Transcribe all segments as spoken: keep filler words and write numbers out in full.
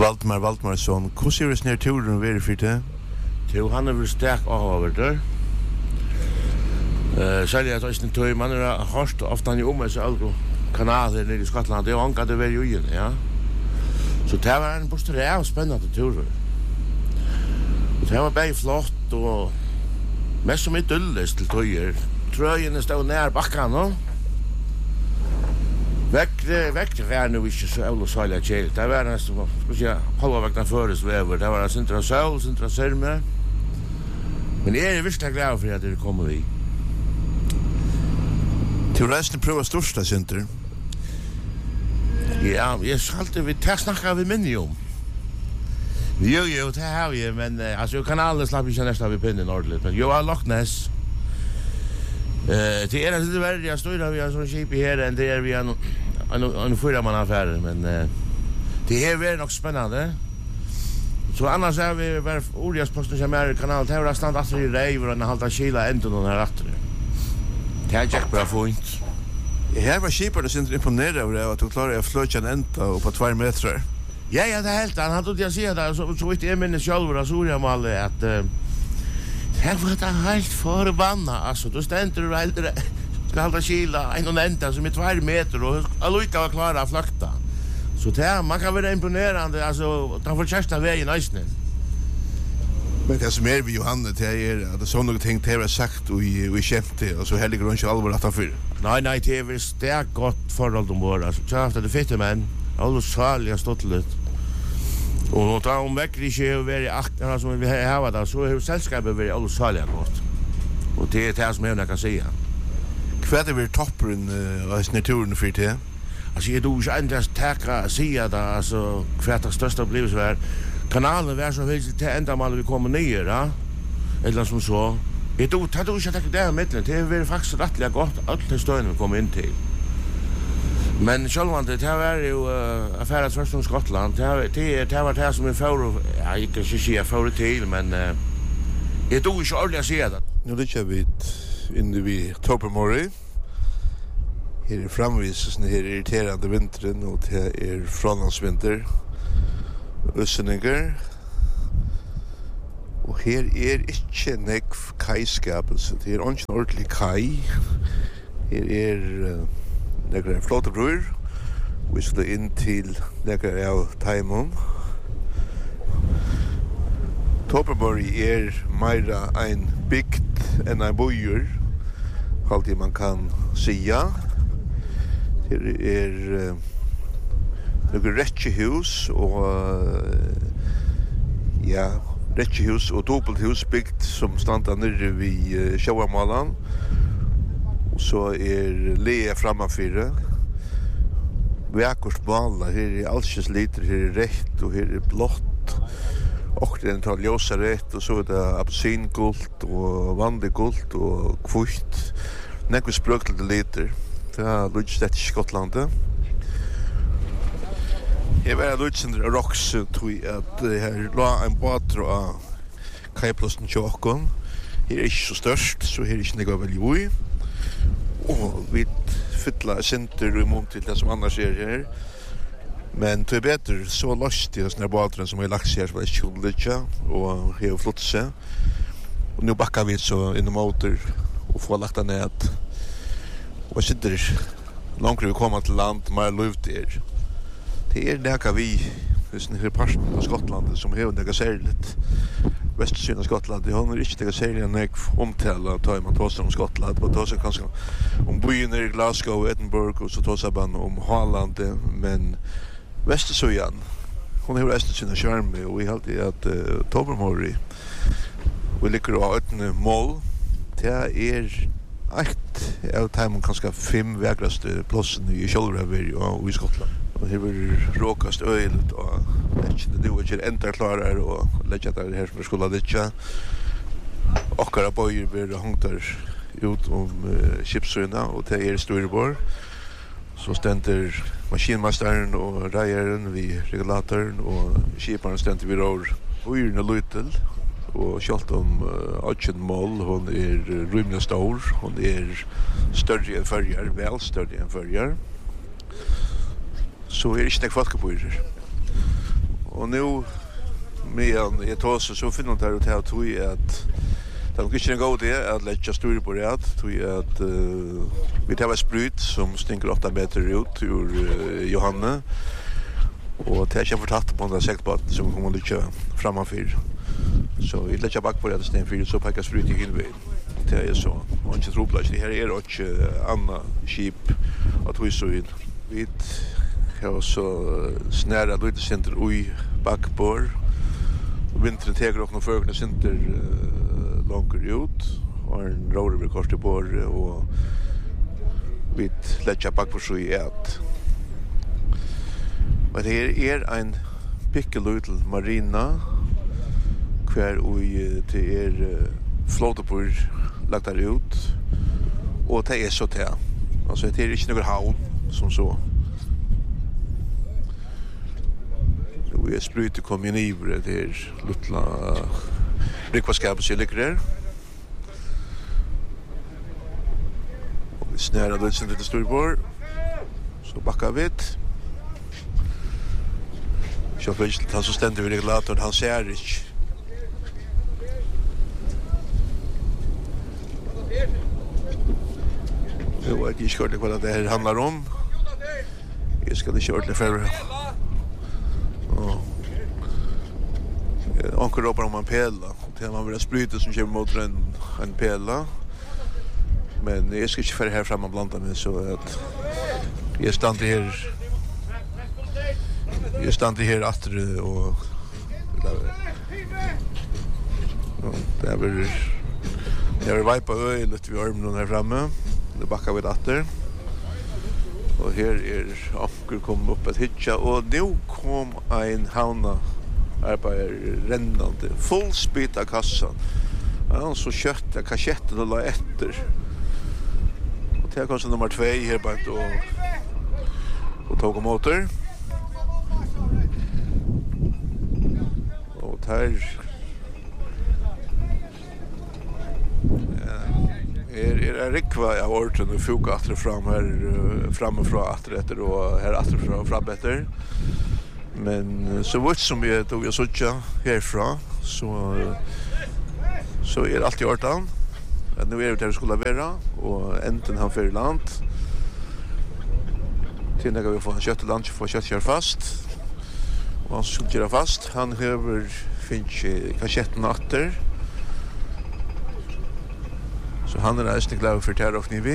Valdemar Valdemarsson, hvordan ser det ned turen være for det? Jo, han er vel sterk over der. Uh, Særlig at Øystein Tøy, man har hørt ofte han i om seg alle kanaler nede i Skottland, det er jo det var jo igjen, ja. Så det var en bostad av spennende turer. Og det var bare flott og mest som idyllisk til Tøyer. Trøyene stod nær bakken, no? Vekre, vekre var nu ikke så øvlig særlig kjelt. Det var nesten, skal jeg halva vekna føres vever. Det var sintra søl, sintra sørme. Men jeg er virkelig glad for at dere kommer vi. Til resten prøver størsta sinter. Ja, jeg skal vi ta snakka vi minni om. Jo, jo, det har vi, men uh, altså, kanalen slapp ikke nesten av i pinnen ordentligt. Men jo, Loch Ness. Uh, det er det verre, jeg står vi har sånn kjip i her, enn det er vi en, en, en fyramannaffære, men uh, det er veldig nok spennende. Så annars er vi bare ordjøsposten som er i kanalen, det er jo stand atter i reiver og en halta kila enda noen her atter. Det er ikke bra fint. Her var kjiperne sin imponeret over at du klarer å fløtja en enda og på tvær meter. Ja, ja, det er helt. Han hadde jeg sier det, så, så vidt jeg minnes selv av Sorjamalle, at uh, her var det helt forbanna, altså. Du stender og eldre, skal halda kila, en og enda som er tvær meter, og allukka var klara å flakta. Så det er, man kan være imponerende, altså, da får kjærsta veien nøysene. Men det som er vi Johanne, det er at det er sånne ting det er sagt og vi kjente, og så heller grunn ikke alvor at han fyrer. Nei, nei, det er visst, det er godt forhold ombord, altså. Kjæft at det fitte menn, alle salig har stått litt. Og da om vekker ikke har vært akkurat som vi har da, så har selskapet vært alle salig godt. Og det er det som jeg kan si. Hva er det vi topperen av uh, naturen for det? Altså, jeg tror ikke endelig takka å si det, altså, hva er det største opplevelse var. Kanalen var så veldig til enda mal vi kommer ned, ja? Eller som så. Jeg tror ikke at det er midtelen, det har vært faktisk rettelig godt, alle støyene vi kommer inn til. Men självant det här var ju uh, affären först om Skottland. Det här det det var det som en för ja, jag kan inte säga för till men uh, jag tror inte ordentligt att säga det. Nu det kör vi in i Tobermory. Här är framvis sån här irriterande vintern och det är frånlandsvinter. Össeninger. Och här är inte nekv kajskapelse. Det är inte ordentlig kaj. Här är uh, Negra flåtebror. Vi skulle inn til negra av Taimon. Tobermory er meira ein bygd enn ein bojur. Alltid man kan sia. Det er uh, negra rettjehus og uh, ja, rettjehus og dobbelthus bygd som standa nere vid uh, Sjøvamalan. Og så er lea framafyra. Vækurs bala, her er allsjes liter, her er rett og her er blått. Og det er en tal ljósa rett, og så er det apelsingult og vanlig gult og kvutt. Nekvis sprøktelte liter. Det er lutst etter Skottlandet. Jeg var lutst etter Roks, tog at her la en badro av kajplassen tjokkon. Her er ikke så størst, så her er ikke nekva veldig ui. Og vi fylla sinter i mån til det som annars er her. Men det er bedre så løst i sånne badren som er lagt her som er kjolidja og har flott seg. Og nå bakkar vi så innom motor og får lagt den ned. Og sitter langt vi kommer til land, mer luft er. Det er neka vi hvis den her parten av Skottlandet som har neka særligt. Vestsyn av Skottland, det har ikke det særlig enn jeg omtale tar man tåser om Skottland, og tåser kanskje om byen i Glasgow, Edinburgh, og så tåser man om Haaland, men Vestsøyan, hun har resten sine skjerme, og vi har alltid at uh, Tobermory, vi liker å ha øtene mål, det er eit av teimen kanskje fem vegraste plassene i Kjølrever og i Skottland. Og her var råkast øyelt, og ikke det var ikke enda klarer og legge der her som vi skulle ha dittja. Okkara bøyer blir hongt der ut om uh, kipsøyna, og det er Storebor. Så stender maskinmasteren og reieren vid regulatoren, og kiparen stender vid rår ujerne lytel. Og kjalt om uh, Achen Moll, hun er rymlig stor, hun er større enn førjar, vel større enn førjar. Så er det ikke nek folkebøyrer. Och nu med jag tar så finner det ut här tror jag att det är inte en god idé att lägga styr på det att tror jag att uh, vi tar ett sprut som stinker åtta meter ut ur uh, Johanne och det är inte förtatt på den sektbåt som kommer att ligga framför. Så vi lägger bak på det att sten för så packas sprut i hela vägen. Det är så. Och inte tro på det här är också andra skip att vi så in. Vi har så snära lite center i bakbord. Vintern teger och någon förgna center uh, långt ut och en roder vid kors till bord och vi lägger bakbord så i ett. Och det är en pickelutl marina kvar vi till er flåtepor lagt där ut och det är så det alltså det är inte någon havn som så vi är sprut och kommer in i det är lutla rikvaskap så ligger där och vi snärar det sen till storbord så backar vi det så för att han så ständer vi regulatorn han ser inte. Jag vet inte skörde vad det här handlar om. Jag ska inte köra det för. Ja. Onkel ropar om en pela. Det man vill spruta som kommer mot en en pela. Men jag ska inte för här fram och blanda mig så att jag stannar här. Jag stannar här efter och det är väl jag vill vipa öl lite vid armen här framme. Det backar vi åter. Och här är Anker kom upp att hitcha och nu kom en hauna arbetare rännande full speed av kassan. Han så kötta kassetten och la efter. Och det kom så nummer två här på ett och och tog om motor. Och här Er er er rikva av orten og fuka atre fram her uh, framifra atre etter og her atre fra fram etter. Men uh, så vidt som jeg tog jeg sutja herfra så uh, så er alt i orten. At nu er vi der vi skulle være og enten han fer i land. Til når vi får kjøtt land for kjøtt kjør fast. Og han skulle kjøre fast. Han hever finnes kassetten atter. Så han er nesten glad for det her og vi.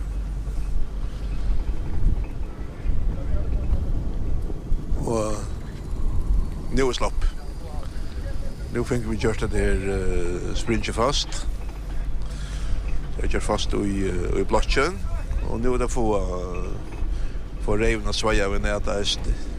Og nå er slapp. Nå finner vi gjort det her uh, springet fast. Det er gjort fast i, uh, i blotchen. Og nå er det få uh, få reven og sveia ved nedast.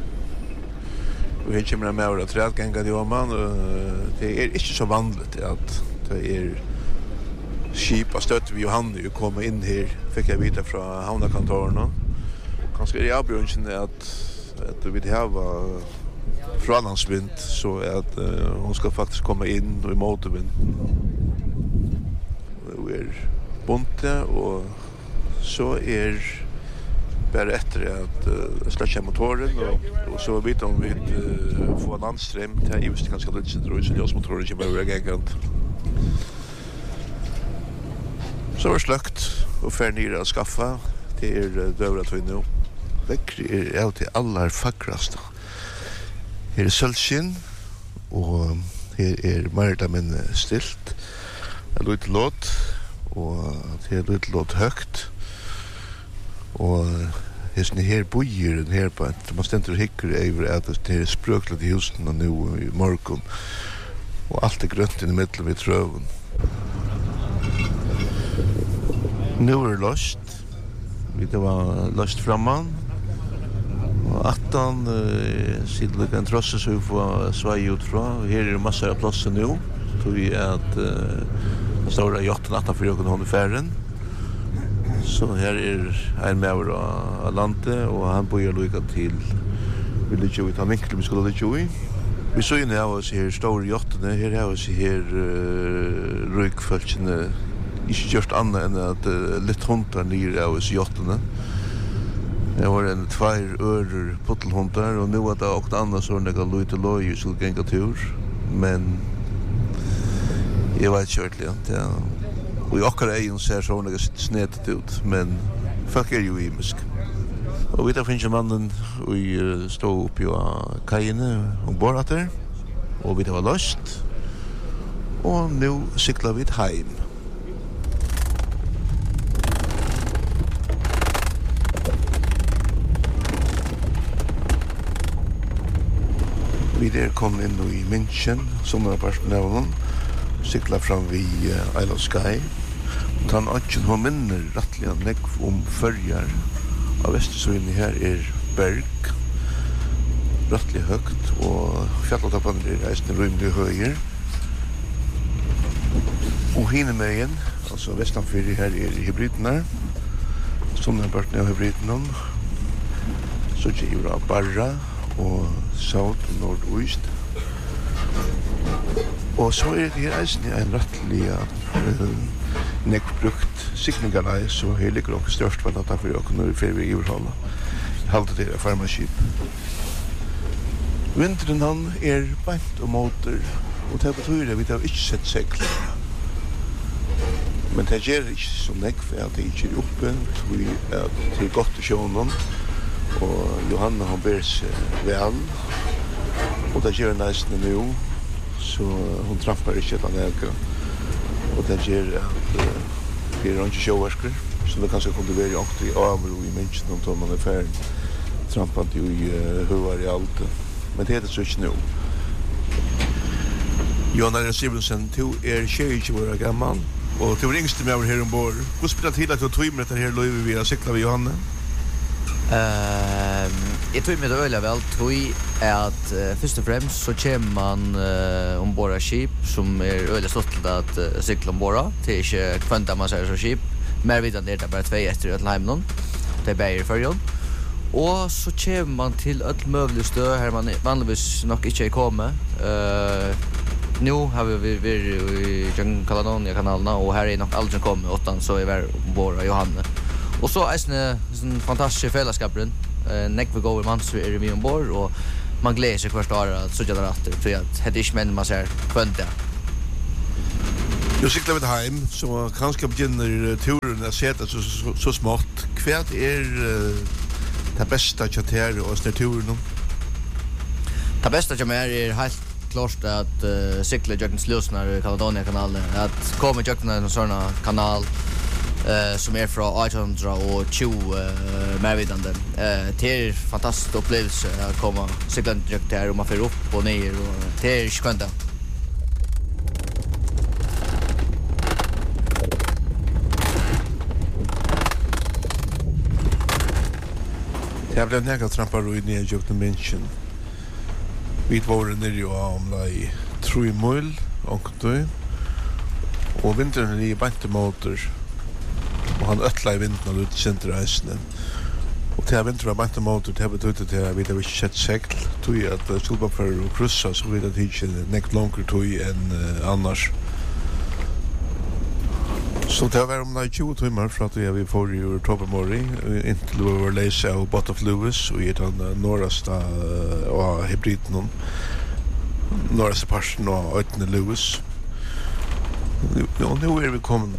Og her kommer det med å tre ganger i åman. Uh, det er ikke så vanligt at det er skip av støtt vi Johanne kom inn her, fikk jeg vite fra havnakontorene. Kanskje er det avbjørnsen at, at vi har fralandsvind, så at uh, hun skal faktisk komme inn og i motorvind. Det er bunte, og så er bare etter at uh, slett motoren, og, og så vet om vi uh, får landstrøm, det er just ganske litt sin drøy, så ljøsmotoren kommer over gengant. Så var det sløkt og fer nere å skaffa det er døvra tøy nå. Vekkri er alltid allar faggrast. Her er sølvskinn og her er mardamen stilt. Det er litt låt og det er litt låt høgt. Og her, her bojer den her på at man stender og hikker over at det er sprøklet i husen nå i morgen. Og alt er grønt inn i middelen vid trøven. Nu er det løst. Det var løst framman. Og attan uh, siden det kan trosse så vi får svei ut fra. Her er det massor av plasser nu. Tror vi at uh, den store yachten attan for åkken hånd i færen. Så her er en med over av landet, og han bor lukka til vi ligger ut av vinkler vi skulle ligge i. Vi så inn av oss her store yachtene. Her har vi her uh, røykfølsene ikke gjort annet enn at uh, litt hundar nere av oss yachtene. Det var en tvær ører puttelhundar, og nu er det åkt annars så nega lojt og loj skulle genga tur, men jeg vet ikke ordentlig, ja. Og i okkar egen ser så nega snedet ut, men folk er jo imisk. Og vi tar finnes mannen og stå oppi av kajene og borrater, og vi tar var løst, og nu sykla vi heim. Vi der kom inn i München, sommerparten av den, sykla fram vi uh, Isle of Skye. Tan atjen hun minner rettelig nekv om førjar. Av Vestersøyene her er berg, rettelig høgt, og fjallatappene er eisende rymlig høyer. Og hinemegen, altså vestanfyrir her er hybridene, sommerparten av hybridene, så gjør av Barra, og south og nordøst. Og så er det her eisende en rettelig uh, nekk brukt sikningarlei, så her ligger også størst for dette for åkken når vi fer vi i overholdet. Halte til er farmaskip. Vinteren han er beint og motor, og det betyr at vi har ikke sett segl. Men det gjør ikke så nekk, for at det ikke er oppe, at det er godt til sjånen. Og Johanna har ber seg vel, og det gjør nesten nå, så hun traffer ikke et annet. Og det gjør at uh, vi er ikke sjåversker, så det kanskje kunne være åkt i Amro i München, om man er ferdig trampant i uh, Høvar i Alte. Men det er det så ikke nå. Johanna Simonsen, du er tjueåtte år gammal, og du var yngste med her ombord. Hvor spiller til at du tog med dette her løyve vi har syklet ved Johanna? Uh, jeg tror med det øyla vel, tror jeg at uh, først og fremst så kommer man uh, ombord av skip som er øyla stått til at uh, sykle ombord. Det er ikke kvønt man sier så skip. Mer videre er det bare tvei etter Øtlheim. Det er bare i førjon. Og så kommer man til et møvelig stø her man vanligvis nok ikke er kommet. Uh, nå har vi vært i Jan Caledonia-kanalene, og her er nok aldri kommet åttan, så er vi ombord av Johanne. Og så er det en fantastisk fellesskaperen. Eh, Nekve går man så er vi ombord, og man gleder seg hvert år at sånn der atter, for at det er ikke menn man ser kvønt det. Nu sykler vi heim, så kanskje begynner turen å se det så, så, så smått. Hva er uh, det beste kjateret og sånne turen? Det beste kjateret er helt klart at uh, sykle Jøkken Slusner i Caledonia-kanalen, at komme Jøkken en sånn kanal, Uh, som er fra arton tjue uh, mervidande. Uh, det er fantastisk opplevelse å komme syklende drøkt her, og man får opp og ned, og det er ikke kvønt. Jeg ble nega trampar og ned i Jøkken München. Vi var nere jo om lai tru mil, og vinteren er i bantemotor, og han øtla i vinden og ut senter eisene. Og til jeg vinter var bant motor, til jeg betøyte til jeg vet at vi ikke sett segl, tog jeg at skulle for å kryssa, så vet jeg at det ikke nekt langer tog enn uh, annars. Så det var om det tjue timmar fra at vi får i Tobermori, inntil vi var leise av Bot of Lewis, og i den norraste uh, av hybriden, norraste parten av Øytene Lewis. Og nå er vi kommet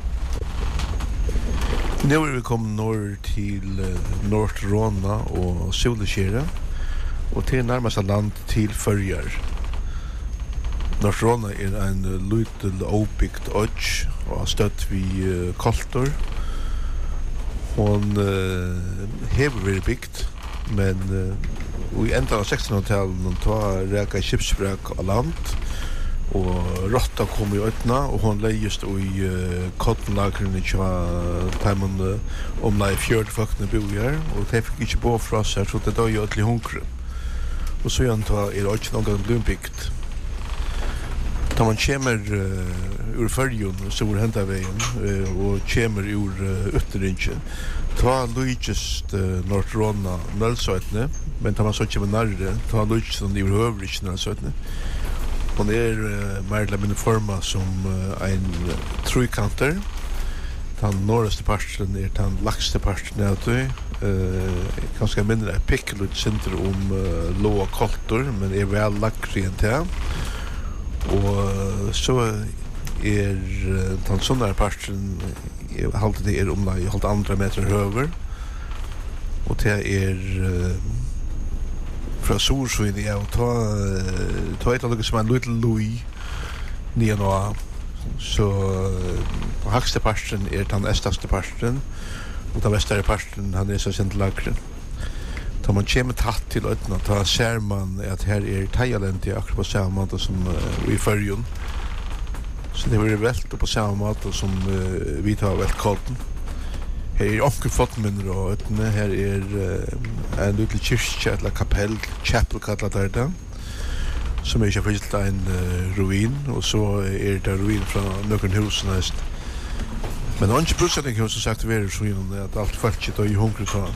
Nu er vi kommet norr til uh, Nord-Rona og Soleskjere, og til nærmeste land til Førjar. Nord-Rona er en uh, liten oppbygd ødj, og har støtt vi uh, Koltor. Hon uh, hever vært bygd, men uh, i enda av sekstenhundretallet tar reka skipsbrek av land, og rotta kom i øytna, og hon leist i uh, kottenlagrene tja taimun uh, om lai fjordføkene bo her, og de fikk ikke bo fra seg, så det døy øtlig hunkre. Og så gjerne ta er øytna omgang blombygt. Da man kommer uh, ur Førjon, så var henta veien, uh, og kommer ur uh, Ytterinje, ta lujtjest uh, Nord-Rona Nølsøytene, men da man så kommer nærre, ta lujtjest ur Høvrich Nølsøytene. Hon er uh, mer eller mindre forma som uh, en uh, truikanter. Den norraste parten er den lakste parten av det, Eh, kanske mindre pickle center om uh, låga koltor, men är väl lackrig än det. Och så är den sådana parten jag håller det är om jag håller andra meter höver. Och det är uh, från Sorsvin jag ta ta ett något som en little Louis nere då. Så på högsta parten är den östaste parten. Och den västra parten han är så sent lagren. Tar man kommer tatt till öppna ta ser man att här är Thailand i akkurat på samma måte som uh, i förrjun. Så det blir vält på samma måte som uh, vi tar vält kolten. Här är också fått mindre och öppna. Här är uh, en liten kyrka eller kapell, chapel kallar det där. Som är inte fyllt en uh, ruin och så är det ruin från någon hus näst. Men han inte procentning hos sagt det är så innan att allt folk inte är hungrig så.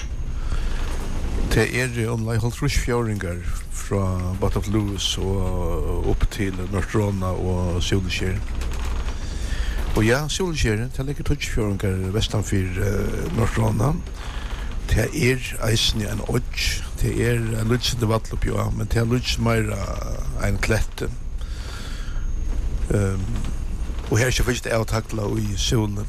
Det är online håll fresh fjordingar från Bottom of Lewis och upp till Norrtrona och Solskär. Och ja, Solskär, det ligger touch fjordingar västan för uh, Norrtrona. Det är isen en odds. Det är en lutsen vatten upp ja, men det är lutsen mer en klätten. Ehm och här är det först att tackla i solen.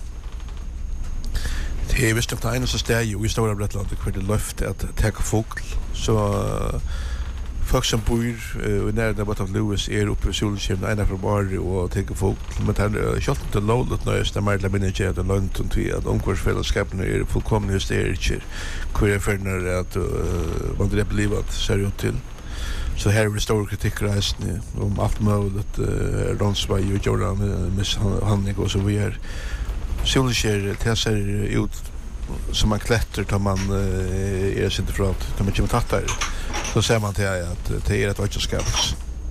Det är visst att det ena så steg ju i stora Brättland och det löfte att ta fågel. Så uh, folk som bor uh, nära där Bottom Lewis är uppe i solskärmen ena från bar och ta fågel. Men det är kört inte lågt när jag stämmer till minne att det lönt och till att omkvarsfällskapen är fullkomligt hysteriska. Hur är för när att uh, man det blir att ser ut till. Så här är det stor kritik resten om allt möjligt uh, Ronsberg och Jordan uh, misshandling och så vidare. Solskär det ser ut som man klättrar tar man uh, är inte för att man kommer tatt där. Så ser man till att det är ett åtskaps.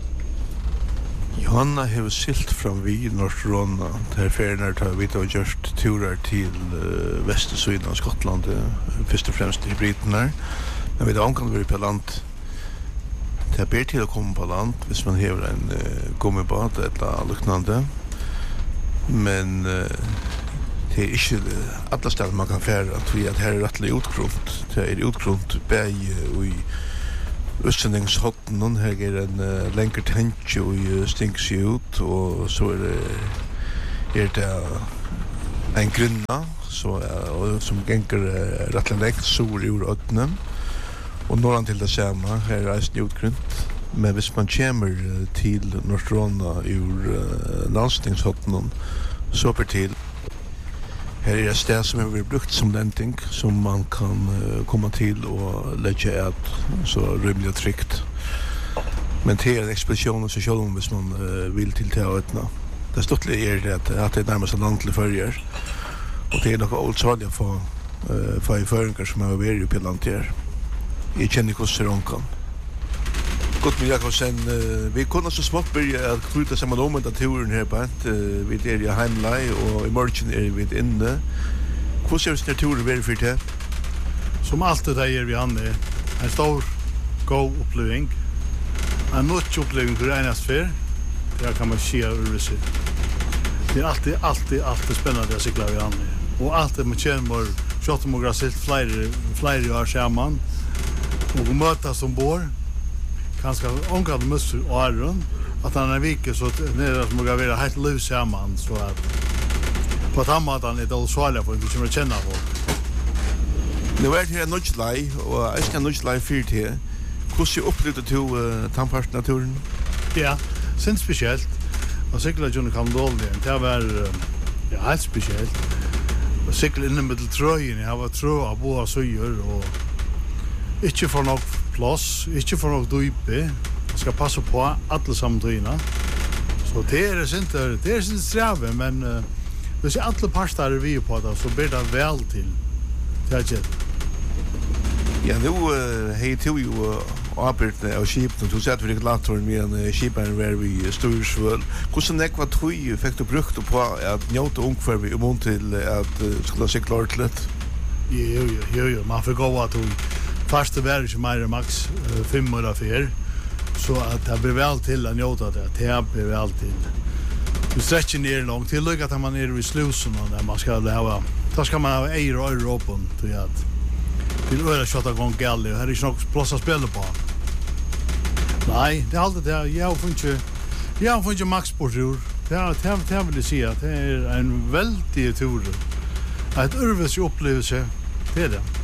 Johanna har silt från vid Norrtrona där färden tar vi då just turer till uh, Västersviden och Skottland uh, först och främst i Britterna. Men vi då kan vi på land. Det är bättre att komma på land hvis man har en uh, gummibad eller liknande. Men uh, det är inte uh, alla ställen man kan färra att vi att här är rättligt utgront. Det är utgront berg och i Östendningshotten här är en uh, längre tänk och uh, stinks ut och så är det, är det uh, en grunna så, uh, och, som gänger uh, rättligt längst sol ur öppnen. Och norran till det samma, här är det utgrönt. Men hvis man kommer till Norrtrona ur uh, landstingshotten så per till. Här är det sted som är brukt som länting som man kan uh, komma till och lägga ett så rymligt tryggt. Men det är en expedition så själv om hvis man uh, vill till teaterna. Det stort är det att, att det är närmast land till förger. Och det är något oldsvaliga för, uh, för förringar som har varit på landet. Jag känner hur ser onkan. Gott med Jakobsen, uh, vi kunde så smått börja att knyta samman om den turen här på ett. Uh, vi är i Heimlei och i morgon är vi inne. Hur ser det turen vara för det? Som alltid där är vi anne. En stor go uppleving. En notch uppleving för en sfär. Det kan man se över sig. Det är alltid alltid alltid spännande att cykla vi anne. Och alltid med känner shot och gräsilt flyer flyer år samman. Och mötas som bor kanske onkel måste Aron att han är vike så att nere som går vara helt lös samman så att på att han att han är då svårare för att kunna känna på. Nu är det här nutchlei och jag ska nutchlei fyrt här. Hur ser upplevde du uh, tamparst naturen? Ja, sen speciellt. Och cykla Johnny Kandol det var ja, helt speciellt. Och cykla in i medeltröjen, jag var trå av båda söjer och ikke for nok plass, ikke for nok dype. Man skal passe på alle samtøyene. Så det er ikke det er ikke strave, men uh, hvis alle parster er vi på det, så blir det vel til. Det er ikke det. Ja, nu uh, hei til jo uh, arbeid av skipene. Du sier at vi ikke lagt med en uh, skipene var vi Storsvøl. Hvordan nekva tøy fikk du brukt på at njøte ungfør vi imot til at uh, skulle sikla ordentligt? Jo, jo, jo, jo. Man får gå at hun Först var det inte mer max uh, fem år för så att det blir väl till att njuta det. Det blir väl till. Du stretcher ner långt till lycka att man är i slusen och där man ska ha. Då ska man ha eir och öron till att till öra shot gång gäller. Här är ju nog plats att spela på. Nej, det är alltid det. Jag får inte jag får inte max på tur. Det är det det vill säga att det är en väldigt tur. Ett urvis upplevelse. Det är det.